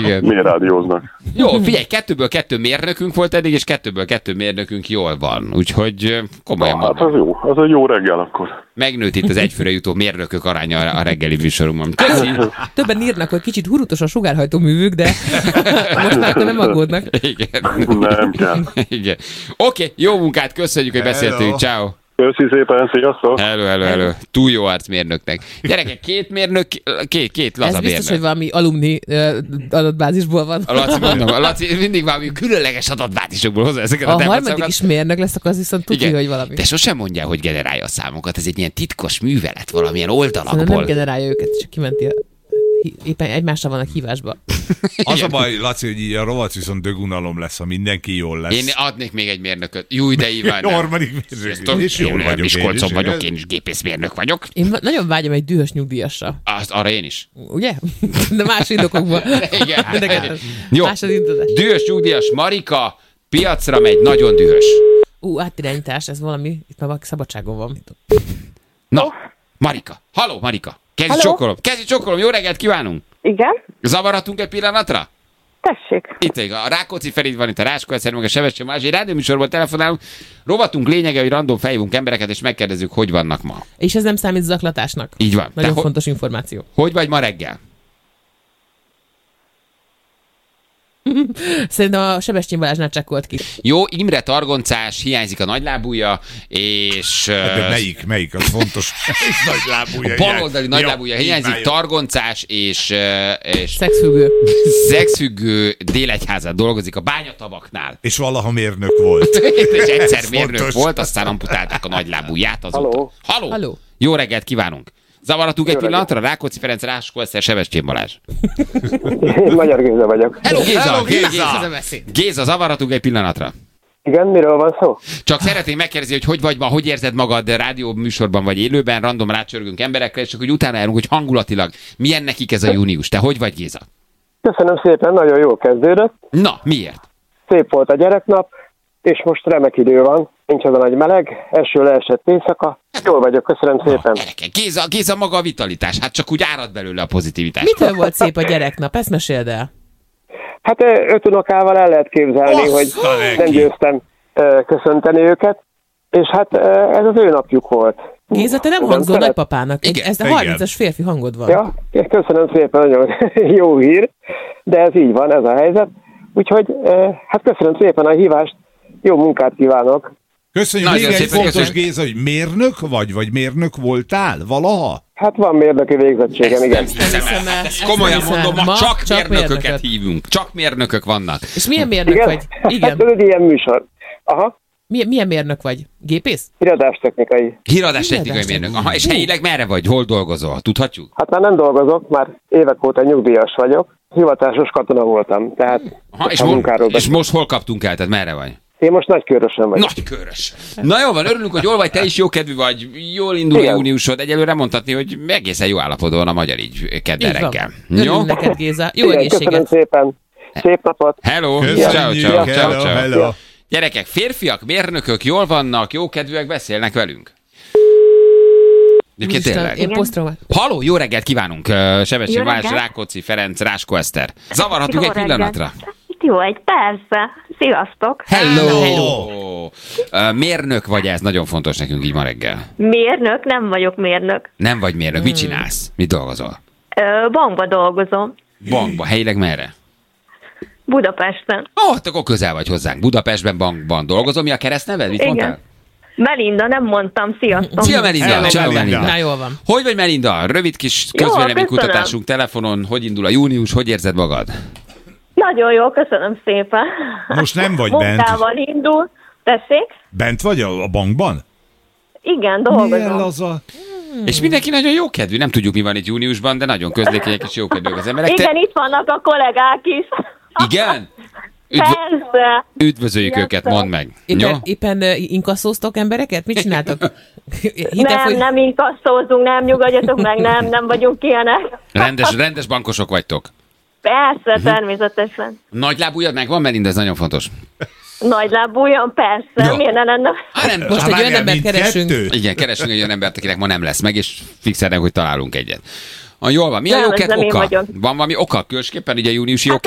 Igen. Miért rádióznak? Jó, figyelj, 2-ből 2 mérnökünk volt eddig, és 2-ből 2 mérnökünk jól van. Úgyhogy komolyan Hát az jó, az egy jó reggel akkor. megnőtt itt az egyfőre jutó mérnökök aránya a reggeli műsorunkban. Köszi! Többen írnak, hogy kicsit hurutos a sugárhajtó művük, de most már nem aggódnak. Igen. Nem kell. Igen. Oké, jó munkát, köszönjük, hogy beszéltünk. Ciao. Köszi szépen, sziasztok! Hello. Túl jó arc mérnöknek. Gyerekek, 2 mérnök, két laza Ez biztos, mérnök. hogy valami alumni adatbázisból van. A Laci mindig valami különleges adatbázisokból hozza ezeket A a harmadik demonstrációkat. is mérnök lesz, akkor az viszont tudja, hogy valami. De sosem mondja, hogy generálja a számokat. Ez egy ilyen titkos művelet valamilyen Szerintem nem oldalakból. generálja őket, csak kimenti éppen egymásra vannak hívásba. Az a baj, Laci, hogy így a rovat viszont dögunalom lesz, ha mindenki jól lesz. Én adnék még egy mérnököt. Jó, de Iván. nem. Harmadik mérnök. És jól vagyok. Miskolcon én is. vagyok, én is gépészmérnök vagyok. Én nagyon vágyom egy dühös nyugdíjasra. Arra én is. Ugye? De más indokokban. Igen. Mindenketten. Jó. Más az indulás. Dühös nyugdíjas Marika piacra megy, nagyon dühös. Átirányítás, ez valami, itt már valaki szabadságon van. Na, Marika. Halló, Marika. Kezdj csókolom, jó reggelt kívánunk. Igen? Zavarhatunk egy pillanatra? Tessék. Itt a Rákóczi Feri van, itt a Ráskó Eszter, meg a Sebestyén Balázs. Egy rádióműsorból telefonálunk. Rovatunk lényege, hogy random felhívunk embereket, és megkérdezzük, hogy vannak ma. És ez nem számít zaklatásnak. Így van. Nagyon Te fontos információ. hogy vagy ma reggel? Szerintem a Sebestyén Balázsnál csekkolt ki. Jó, Imre targoncás, hiányzik a nagylábúja, és... De melyik, az fontos. Nagylábúja. Baloldali nagylábúja hiányzik, targoncás, és Szexfüggő. szexfüggő Délegyházán dolgozik a bányatavaknál. És valaha mérnök volt. És egyszer mérnök fontos. volt, aztán amputálták a nagylábúját azóta. Halló. Halló. Jó reggelt kívánunk! Zavaratunk egy pillanatra? Rákóczi Ferenc, Ráskó Eszter, Sebestyén Balázs. Én Magyar Géza vagyok. Hello, Géza! Hello, Géza! Ez a beszéd. Géza, zavaratunk egy pillanatra. Igen, miről van szó? Csak szeretném megkérdezni, hogy vagy ma, hogy érzed magad rádió műsorban vagy élőben, random rácsörgünk emberekre, és csak hogy utána járunk, hogy hangulatilag milyen nekik ez a június. Te hogy vagy, Géza? Köszönöm szépen, nagyon jól kezdődött. Na, miért? Szép volt a gyereknap, és most remek idő van. Nincs az a nagy meleg, eső leesett éjszaka. Jól vagyok, köszönöm szépen. Gyerekek, Géza maga a vitalitás, hát csak úgy árad belőle a pozitivitás. Mitől volt szép a gyereknap? Ezt meséld el. Hát 5 unokával el lehet képzelni, hogy nem győztem köszönteni őket, és hát ez az ő napjuk volt. Géza, te nem Igen, hangzol szeret- nagypapának. Igen, Ez a igen. 30-as férfi hangod van. Ja, köszönöm szépen, nagyon jó hír, de ez így van, ez a helyzet. Úgyhogy hát köszönöm szépen a hívást, jó munkát kívánok. Köszönjük. Nagyon Még egy szépen fontos, köszönjük. Géza, hogy mérnök vagy mérnök voltál valaha? Hát van mérnöki végzettségem, igen. hiszem el. Ezt komolyan Ezt nem mondom, hiszem. ma Ma csak csak mérnököket mérnököt. hívunk. Csak mérnökök vannak. És milyen mérnök Igen? vagy? Hát Igen. ez egy ilyen műsor. Aha, Milyen mérnök vagy? Gépész? híradástechnikai. Híradás technikai mérnök. Aha, és helyileg merre vagy? Hol dolgozol? Tudhatjuk? Hát már nem dolgozok, már évek óta nyugdíjas vagyok. Hivatásos katona voltam, tehát Aha, és, a munkáról és most hol kaptunk el? Tehát merre vagy? Én most Nagykőrösön vagyok. Nagykörös. Na jó van, örülünk, hogy jól vagy, te is jókedvű vagy, jól indul a Igen. júniusod. Egyelőre mondhatni, hogy egészen jó állapotban van a magyar így kedden Így van. reggel. Örülünk Jó? neked, Géza. Jó Igen, köszönöm egészséget. szépen. Szép napot. Hello! Ciao, Köszönjük. ciao, ciao, Hello, ciao. hello. Gyerekek, férfiak, mérnökök jól vannak, jókedvűek, beszélnek velünk. Egyébként Isten, tényleg. én poszttraumat. Halló, jó reggelt kívánunk! Sebestyén Jó Balázs, reggelt. Rákóczi Ferenc, Ráskó Eszter. Zavarhatunk Jó egy pillanatra? Jó, egy persze. Sziasztok. Hello! Mérnök vagy, ez nagyon fontos nekünk így ma reggel. Mérnök? Nem vagyok mérnök. Nem vagy mérnök, mit csinálsz? Mit dolgozol? Bankba dolgozom. Bankba, helyileg merre? Budapesten. Akkor közel vagy hozzánk. Budapestben bankban dolgozom. Mi a keresztneved? Mit Igen. mondtál? Melinda, nem mondtam. Sziasztok. Szia Melinda! Hello, Ciao, Melinda. Na, jól van. Hogy vagy Melinda? Rövid kis Jó, közvéleménykutatásunk telefonon. Hogy indul a június? Hogy érzed magad? Nagyon jó, köszönöm szépen. Most nem vagy bent. Munkával indul. Tessék? Bent vagy a bankban? Igen, Milyen dolgozom. laza? És mindenki nagyon jókedvű. Nem tudjuk, mi van itt júniusban, de nagyon közlékenyek és jókedvűek az emberek. Igen, itt vannak a kollégák is. Igen? Persze. Üdvözöljük Sziasztok. őket, mondd meg. Jó? Éppen inkasszóztok embereket? Mit csináltok? Nem inkasszózunk, nem nyugodjatok meg, nem vagyunk ilyenek. Rendes bankosok vagytok. Persze, természetesen. Nagylábújad megvan, Melinda, ez nagyon fontos. Nagylábújan, persze, Jó. miért ne lenne? Nem, Most egy olyan embert keresünk. igen, keresünk egy olyan embert, akinek ma nem lesz meg, és fixelnek, hogy találunk egyet. Jól van. Milyen Nem, jó ez nem én oka? vagyok. Van valami oka? Különösképpen ugye júniusi